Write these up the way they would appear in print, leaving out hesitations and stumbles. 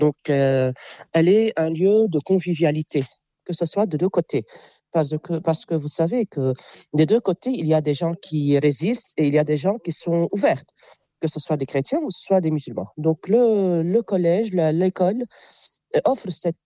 Donc, elle est un lieu de convivialité, que ce soit de deux côtés. Parce que vous savez que des deux côtés, il y a des gens qui résistent et il y a des gens qui sont ouverts, que ce soit des chrétiens ou que ce soit des musulmans. Donc, le collège, l'école offre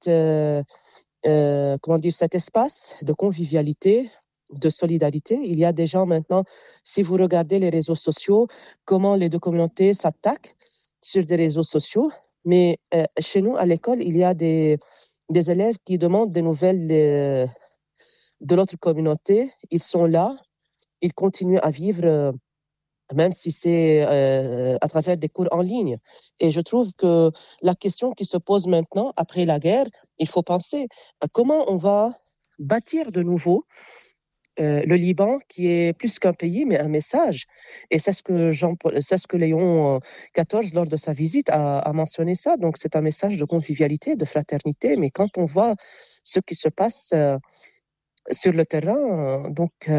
cet espace de convivialité, de solidarité. Il y a des gens maintenant, si vous regardez les réseaux sociaux, comment les deux communautés s'attaquent sur des réseaux sociaux. Mais chez nous, à l'école, il y a des élèves qui demandent des nouvelles de l'autre communauté. Ils sont là, ils continuent à vivre, même si c'est à travers des cours en ligne. Et je trouve que la question qui se pose maintenant, après la guerre, il faut penser à comment on va bâtir de nouveau le Liban, qui est plus qu'un pays, mais un message. Et c'est ce que Léon XIV, lors de sa visite, a mentionné ça. Donc, c'est un message de convivialité, de fraternité. Mais quand on voit ce qui se passe sur le terrain,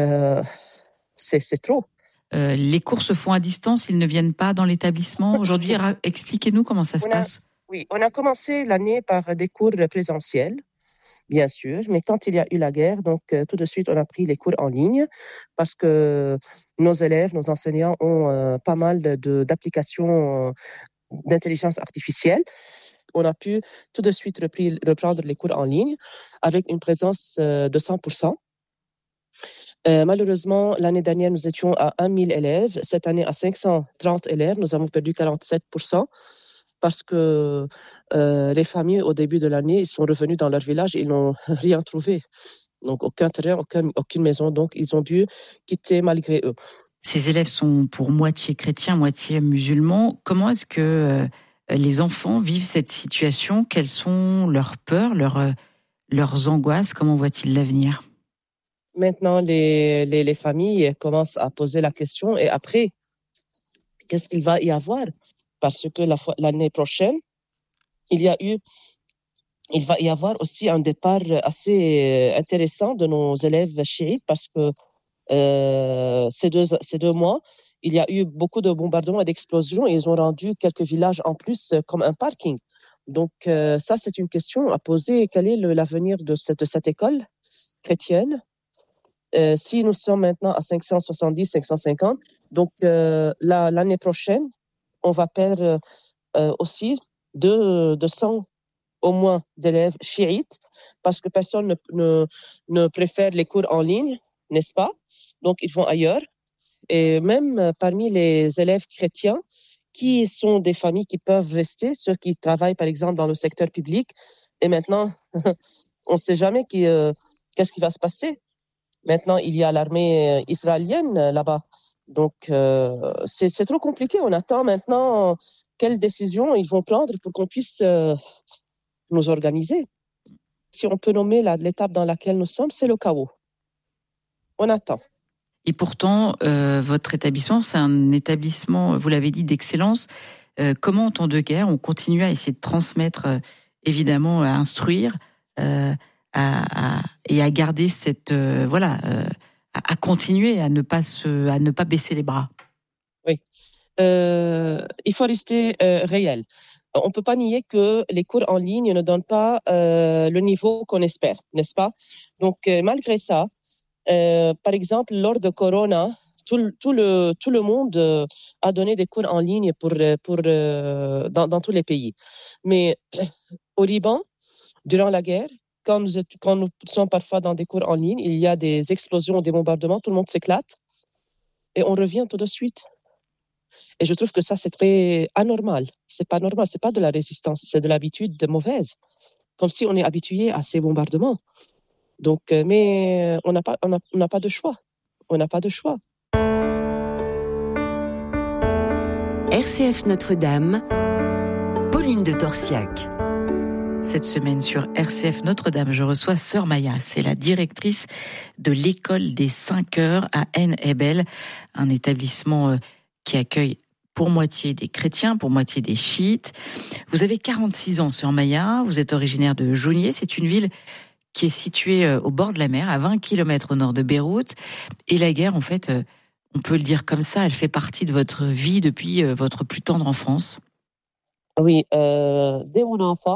c'est trop. Les cours se font à distance, ils ne viennent pas dans l'établissement. Aujourd'hui, expliquez-nous comment ça se passe. Oui, on a commencé l'année par des cours présentiels, bien sûr, mais quand il y a eu la guerre, donc tout de suite, on a pris les cours en ligne parce que nos élèves, nos enseignants ont pas mal d'applications d'intelligence artificielle. On a pu tout de suite reprendre les cours en ligne avec une présence de 100%. Malheureusement, l'année dernière, nous étions à 1000 élèves. Cette année, à 530 élèves, nous avons perdu 47% parce que les familles, au début de l'année, ils sont revenus dans leur village et ils n'ont rien trouvé. Donc, aucun terrain, aucune maison. Donc, ils ont dû quitter malgré eux. Ces élèves sont pour moitié chrétiens, moitié musulmans. Comment est-ce que les enfants vivent cette situation? Quelles sont leurs peurs, leurs angoisses? Comment voient-ils l'avenir? Maintenant, les familles commencent à poser la question et après, qu'est-ce qu'il va y avoir? Parce que l'année prochaine, il va y avoir aussi un départ assez intéressant de nos élèves chiites parce que ces deux mois, il y a eu beaucoup de bombardements et d'explosions et ils ont rendu quelques villages en plus comme un parking. Donc ça, c'est une question à poser. Quel est l'avenir de cette école chrétienne? Si nous sommes maintenant à 570, 550, donc l'année prochaine, on va perdre aussi 200 au moins d'élèves chiites parce que personne ne préfère les cours en ligne, n'est-ce pas? Donc, ils vont ailleurs. Et même parmi les élèves chrétiens, qui sont des familles qui peuvent rester, ceux qui travaillent par exemple dans le secteur public, et maintenant, on ne sait jamais qu'est-ce qui va se passer. Maintenant, il y a l'armée israélienne là-bas. Donc, c'est trop compliqué. On attend maintenant quelles décisions ils vont prendre pour qu'on puisse nous organiser. Si on peut nommer l'étape dans laquelle nous sommes, c'est le chaos. On attend. Et pourtant, votre établissement, c'est un établissement, vous l'avez dit, d'excellence. Comment, en temps de guerre, on continue à essayer de transmettre, évidemment, à instruire, et à garder cette, à continuer, à ne pas baisser les bras? Oui. Il faut rester réel. On ne peut pas nier que les cours en ligne ne donnent pas le niveau qu'on espère, n'est-ce pas? Donc, malgré ça, par exemple, lors de Corona, tout le monde a donné des cours en ligne dans tous les pays. Mais au Liban, durant la guerre, quand nous sommes parfois dans des cours en ligne, il y a des explosions, des bombardements, tout le monde s'éclate et on revient tout de suite. Et je trouve que ça, c'est très anormal. C'est pas normal, c'est pas de la résistance, c'est de l'habitude mauvaise. Comme si on est habitué à ces bombardements. Donc, mais on n'a pas de choix. On n'a pas de choix. RCF Notre-Dame, Pauline de Torsiac. Cette semaine sur RCF Notre-Dame, je reçois Sœur Maya. C'est la directrice de l'école des 5 heures à Ain Hebel, un établissement qui accueille pour moitié des chrétiens, pour moitié des chiites. Vous avez 46 ans, Sœur Maya. Vous êtes originaire de Jounieh. C'est une ville qui est située au bord de la mer, à 20 km au nord de Beyrouth. Et la guerre, en fait, on peut le dire comme ça, elle fait partie de votre vie depuis votre plus tendre enfance. Oui, dès mon enfance,